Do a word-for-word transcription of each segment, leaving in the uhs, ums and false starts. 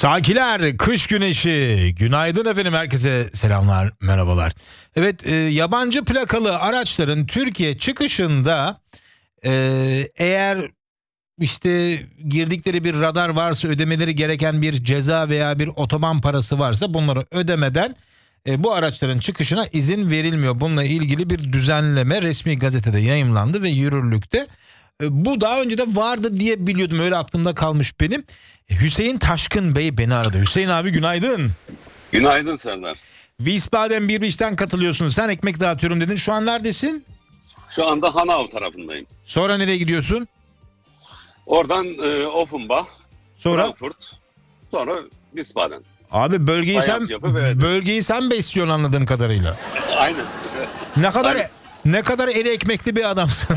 Sakiler, kış güneşi. Günaydın efendim, herkese selamlar, merhabalar. Evet, e, yabancı plakalı araçların Türkiye çıkışında e, eğer işte girdikleri bir radar varsa, ödemeleri gereken bir ceza veya bir otoban parası varsa bunları ödemeden e, bu araçların çıkışına izin verilmiyor. Bununla ilgili bir düzenleme resmi gazetede yayımlandı ve yürürlükte. E, bu daha önce de vardı diye biliyordum, öyle aklımda kalmış benim. Hüseyin Taşkın Bey beni aradı. Hüseyin abi günaydın. Günaydın Serdar. Wiesbaden bir işten katılıyorsun. Sen ekmek dağıtıyorum dedin. Şu an neredesin? Şu anda Hanau tarafındayım. Sonra nereye gidiyorsun? Oradan e, Offenbach, Sonra? Frankfurt, sonra Wiesbaden. Abi bölgeyi Bayağı sen yapı ve- bölgeyi sen besliyorsun anladığım kadarıyla. Aynen. Ne kadar Aynen. ne kadar eli ekmekli bir adamsın.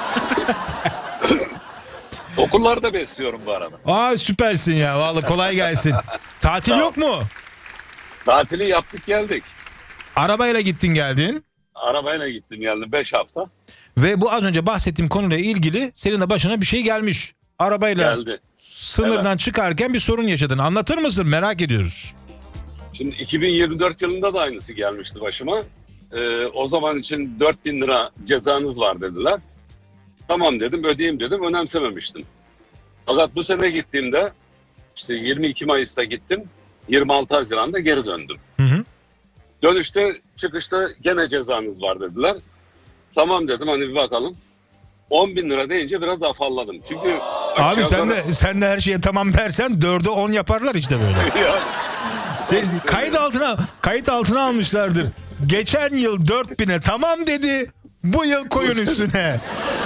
Okullarda besliyorum bu arada. Aa süpersin ya. Vallahi kolay gelsin. Tatil Sağ ol. yok mu? Tatili yaptık geldik. Arabayla gittin geldin. Arabayla gittim geldim beş hafta. Ve bu az önce bahsettiğim konuyla ilgili senin de başına bir şey gelmiş. Arabayla Geldi. sınırdan çıkarken bir sorun yaşadın. Anlatır mısın? Merak ediyoruz. Şimdi iki bin yirmi dört yılında da aynısı gelmişti başıma. E, o zaman için dört bin lira cezanız var dediler. Tamam dedim, ödeyeyim dedim, önemsememiştim. Fakat bu sene gittiğimde işte yirmi iki Mayıs'ta gittim. yirmi altı Haziran'da geri döndüm. Hı hı. Dönüşte çıkışta gene cezanız var dediler. Tamam dedim, hani bir bakalım. on bin lira deyince biraz afalladım. Çünkü Abi sen aşağıdan- de sen de her şeye tamam dersen dörde on yaparlar işte böyle. Ya, Şey, kayıt altına kayıt altına almışlardır. Geçen yıl dört bine tamam dedi. Bu yıl koyun üstüne.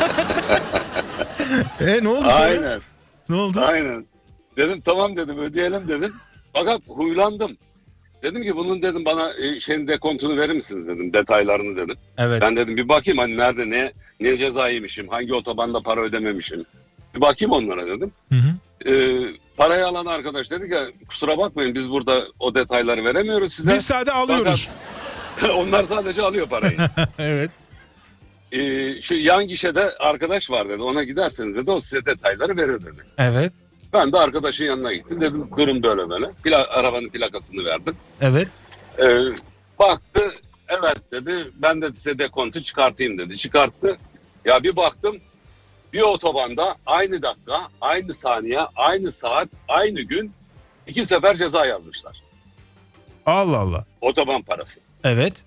e ne oldu sonra? aynen, Ne oldu? aynen. Dedim tamam dedim, ödeyelim dedim. Fakat huylandım. Dedim ki bunun dedim bana e, şeyin dekontunu verir misiniz dedim, detaylarını dedim. Evet. Ben dedim bir bakayım hani nerede ne ne ceza yemişim, hangi otobanda para ödememişim. Bir bakayım onlara dedim. Hı hı. Ee, parayı alan arkadaş dedi ki kusura bakmayın biz burada o detayları veremiyoruz size. Biz sadece alıyoruz. Onlar sadece alıyor parayı. Evet. Ee, şu yan gişede arkadaş var dedi, ona giderseniz dedi o size detayları verir dedi. Evet. Ben de arkadaşın yanına gittim, dedim durum böyle böyle. Pla arabanın plakasını verdim. Evet. Ee, baktı, evet dedi, ben de size dekontu çıkartayım dedi. Çıkarttı. Ya bir baktım, bir otobanda aynı dakika, aynı saniye, aynı saat, aynı gün iki sefer ceza yazmışlar. Allah Allah. Otoban parası. Evet.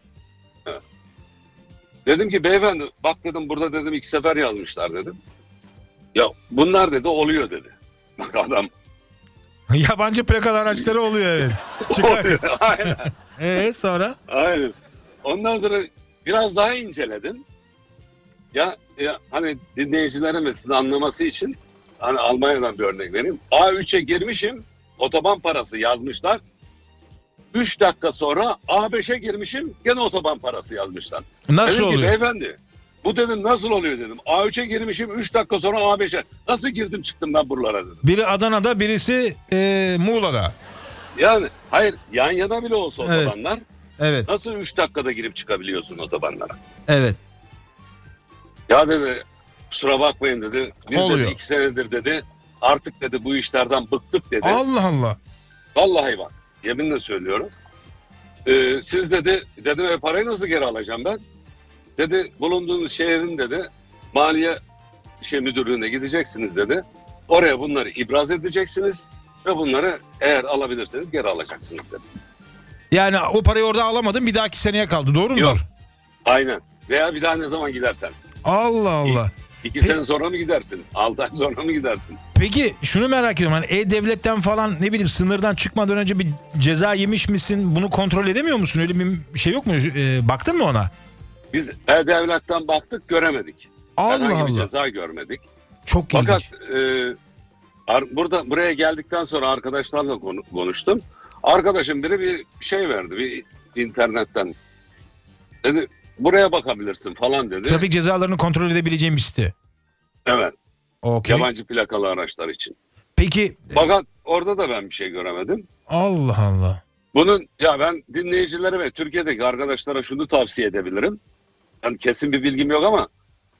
Dedim ki beyefendi bak dedim, burada dedim iki sefer yazmışlar dedim. Ya bunlar dedi oluyor dedi. Bak adam. Yabancı plakalı araçları oluyor evet. Çıkar. Aynen. Ee sonra? Aynen. Ondan sonra biraz daha inceledim. Ya, ya hani dinleyicilerin sizin anlaması için hani Almanya'dan bir örnek vereyim. A üçe girmişim, otoban parası yazmışlar. üç dakika sonra A beşe girmişim, gene otoban parası yazmışlar. Nasıl dedim ki oluyor? beyefendi bu dedim nasıl oluyor dedim. A üçe girmişim, üç dakika sonra A beşe. Nasıl girdim çıktım ben buralara dedim. Biri Adana'da, birisi e, Muğla'da. Yani hayır, yan yana bile olsa Evet. otobanlar Evet. nasıl üç dakikada girip çıkabiliyorsun otobanlara? Evet. Ya dedi kusura bakmayın dedi. Biz Oluyor. dedi iki senedir dedi artık dedi bu işlerden bıktık dedi. Allah Allah. Vallahi bak yeminle söylüyorum. Ee, siz dedi, dedim e parayı nasıl geri alacağım ben? Dedi bulunduğunuz şehrin dedi maliye şey müdürlüğüne gideceksiniz dedi. Oraya bunları ibraz edeceksiniz ve bunları eğer alabilirseniz geri alacaksınız dedi. Yani o parayı orada alamadın, bir dahaki seneye kaldı, doğru mu? Yok. Aynen. Veya bir daha ne zaman gidersen. Allah Allah. İki Pe- sene sonra mı gidersin? Altı ay sonra mı gidersin? Peki şunu merak ediyorum. Hani E-Devlet'ten falan ne bileyim sınırdan çıkmadan önce bir ceza yemiş misin? Bunu kontrol edemiyor musun? Öyle bir şey yok mu? Ee, baktın mı ona? Biz E-Devlet'ten baktık göremedik. Allah Herhangi bir Allah. ceza görmedik. Çok Fakat ilginç. e, ar- burada buraya geldikten sonra arkadaşlarla konu- konuştum. Arkadaşım biri bir şey verdi bir internetten. Dedi buraya bakabilirsin falan dedi. Trafik cezalarını kontrol edebileceğim bir site. Evet. Okey. Yabancı plakalı araçlar için. Peki. Fakat orada da ben bir şey göremedim. Allah Allah. Bunun ya ben dinleyicilere ve Türkiye'deki arkadaşlara şunu tavsiye edebilirim. Yani kesin bir bilgim yok ama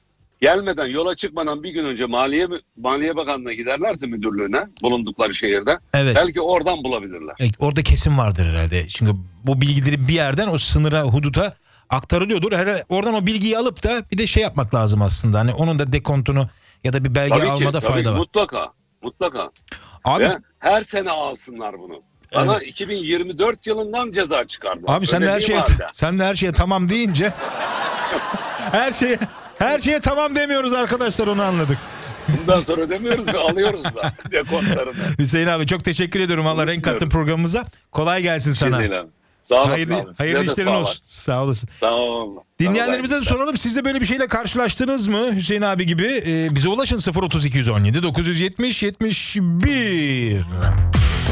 gelmeden, yola çıkmadan bir gün önce Maliye Maliye Bakanlığı'na giderlerse, müdürlüğüne, bulundukları şehirde, Evet. belki oradan bulabilirler. E, Orada kesin vardır herhalde. Çünkü bu bilgileri bir yerden o sınıra, huduta aktarılıyordur. Herhalde oradan o bilgiyi alıp da bir de şey yapmak lazım aslında. Hani onun da dekontunu ya da bir belge Tabii ki, almada tabii, fayda var. mutlaka, mutlaka. Abi, Ve her sene alsınlar bunu. Bana iki bin yirmi dört yılından ceza çıkardı. abi sen de her şeye sen de her şeye tamam deyince her şeye her şeye tamam demiyoruz arkadaşlar, onu anladık. Bundan sonra demiyoruz ve alıyoruz da dekontlarını. Hüseyin abi çok teşekkür ediyorum. Allah renk kattın programımıza. Kolay gelsin sana. Şimdi abi. Sağ olasın Hayırlı, abi. Size hayırlı de işlerin sağ olsun. Sağ olasın. Sağ olun. Dinleyenlerimize de Sağ olun. soralım. Siz de böyle bir şeyle karşılaştınız mı Hüseyin abi gibi? Ee, bize ulaşın sıfır otuz iki yüz on yedi dokuz yüz yetmiş yetmiş bir.